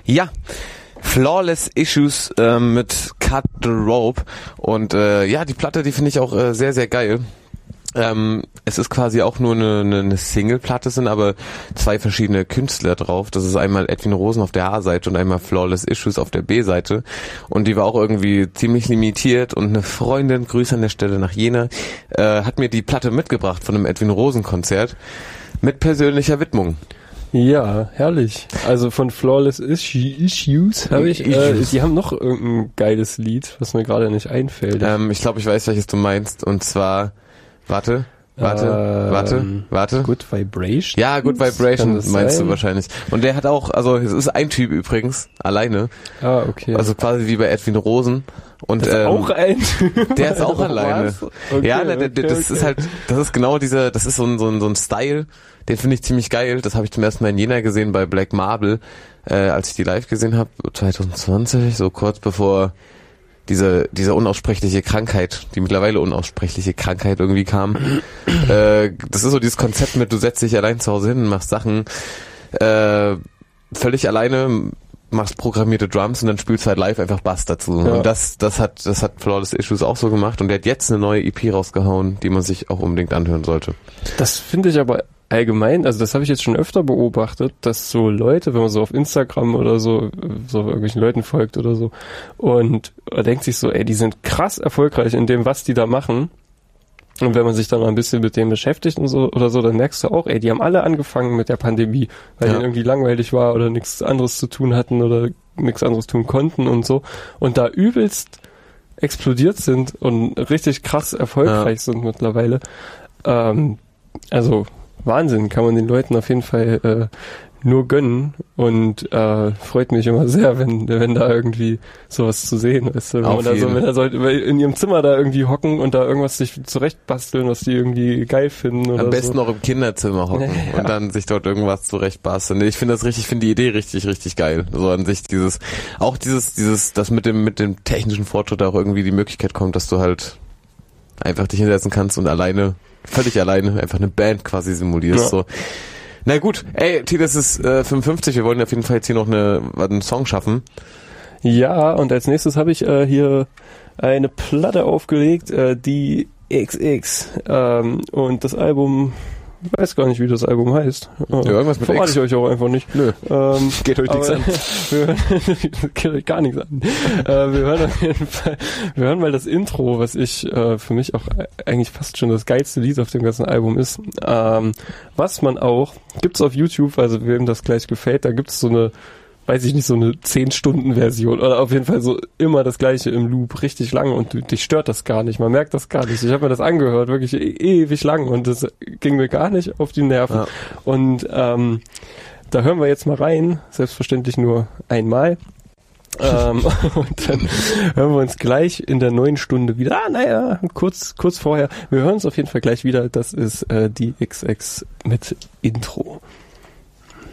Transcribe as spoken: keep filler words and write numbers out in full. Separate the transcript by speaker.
Speaker 1: Ja, Flawless Issues äh, mit Cut the Rope und äh, ja, die Platte, die finde ich auch äh, sehr, sehr geil. Ähm, es ist quasi auch nur eine, eine, eine Single-Platte, sind aber zwei verschiedene Künstler drauf. Das ist einmal Edwin Rosen auf der A-Seite und einmal Flawless Issues auf der B-Seite. Und die war auch irgendwie ziemlich limitiert und eine Freundin, Grüße an der Stelle nach Jena, äh, hat mir die Platte mitgebracht von einem Edwin Rosen-Konzert mit persönlicher Widmung.
Speaker 2: Ja, herrlich. Also von Flawless Issues habe ich, äh, die haben noch irgendein geiles Lied, was mir gerade nicht einfällt.
Speaker 1: Ähm, ich glaube, ich weiß, welches du meinst. Und zwar, warte, warte, ähm, warte, warte.
Speaker 2: Good Vibration?
Speaker 1: Ja, Good Vibration meinst
Speaker 2: sein?
Speaker 1: du wahrscheinlich. Und der hat auch, also es ist ein Typ übrigens, alleine.
Speaker 2: Ah, okay.
Speaker 1: Also quasi wie bei Edwin Rosen. Und
Speaker 2: das ist
Speaker 1: ähm,
Speaker 2: auch ein Typ.
Speaker 1: Der ist auch alleine.
Speaker 2: Okay,
Speaker 1: ja, der, der,
Speaker 2: okay,
Speaker 1: das
Speaker 2: okay.
Speaker 1: ist halt, das ist genau dieser, das ist so ein, so ein, so ein Style, den finde ich ziemlich geil. Das habe ich zum ersten Mal in Jena gesehen bei Black Marble, äh, als ich die live gesehen habe, zwanzig zwanzig, so kurz bevor diese diese unaussprechliche Krankheit, die mittlerweile unaussprechliche Krankheit irgendwie kam. äh, das ist so dieses Konzept mit, du setzt dich allein zu Hause hin und machst Sachen äh, völlig alleine, machst programmierte Drums und dann spielst du halt live einfach Bass dazu. Ja. Und das das hat das hat Flawless Issues auch so gemacht und der hat jetzt eine neue E P rausgehauen, die man sich auch unbedingt anhören sollte.
Speaker 2: Das finde ich aber allgemein, also das habe ich jetzt schon öfter beobachtet, dass so Leute, wenn man so auf Instagram oder so, so irgendwelchen Leuten folgt oder so und denkt sich so, ey, die sind krass erfolgreich in dem, was die da machen. Und wenn man sich dann mal ein bisschen mit dem beschäftigt und so oder so, dann merkst du auch, ey, die haben alle angefangen mit der Pandemie, weil
Speaker 1: ja.
Speaker 2: denen irgendwie langweilig war oder nichts anderes zu tun hatten oder nichts anderes tun konnten und so. Und da übelst explodiert sind und richtig krass erfolgreich ja. sind mittlerweile. Ähm, also Wahnsinn, kann man den Leuten auf jeden Fall äh, nur gönnen und äh, freut mich immer sehr, wenn wenn da irgendwie sowas zu sehen ist. Wenn man da so, wenn da so in ihrem Zimmer da irgendwie hocken und da irgendwas sich zurechtbasteln, was die irgendwie geil finden oder
Speaker 1: am besten
Speaker 2: so.
Speaker 1: noch im Kinderzimmer hocken ja. und dann sich dort irgendwas zurechtbasteln. Ich finde das richtig, ich finde die Idee richtig, richtig geil. So an sich dieses, auch dieses, dieses, das mit dem mit dem technischen Fortschritt auch irgendwie die Möglichkeit kommt, dass du halt einfach dich hinsetzen kannst und alleine, völlig alleine, einfach eine Band quasi simulierst. Ja. So. Na gut, ey, T, das ist äh, fünfundfünfzig, wir wollen auf jeden Fall jetzt hier noch eine, einen Song schaffen.
Speaker 2: Ja, und als nächstes habe ich äh, hier eine Platte aufgelegt, äh, die X X. Ähm, und das Album, ich weiß gar nicht, wie das Album heißt.
Speaker 1: Ja, irgendwas mit
Speaker 2: Verrate
Speaker 1: X.
Speaker 2: ich euch auch einfach nicht.
Speaker 1: Nö,
Speaker 2: ähm,
Speaker 1: geht euch nichts an.
Speaker 2: Wir, geht euch gar nichts an. äh, wir hören auf jeden Fall, wir hören mal das Intro, was ich äh, für mich auch eigentlich fast schon das geilste Lied auf dem ganzen Album ist. Ähm, was man auch, gibt's auf YouTube, also wem das gleich gefällt, da gibt's so eine, weiß ich nicht, so eine zehn Stunden Version oder auf jeden Fall so immer das gleiche im Loop, richtig lang und dich stört das gar nicht, man merkt das gar nicht. Ich habe mir das angehört, wirklich e- ewig lang und das ging mir gar nicht auf die Nerven. Ja. Und ähm, da hören wir jetzt mal rein, selbstverständlich nur einmal. ähm, und dann hören wir uns gleich in der neuen Stunde wieder. Ah, naja, kurz, kurz vorher. Wir hören uns auf jeden Fall gleich wieder. Das ist äh, die X X mit Intro.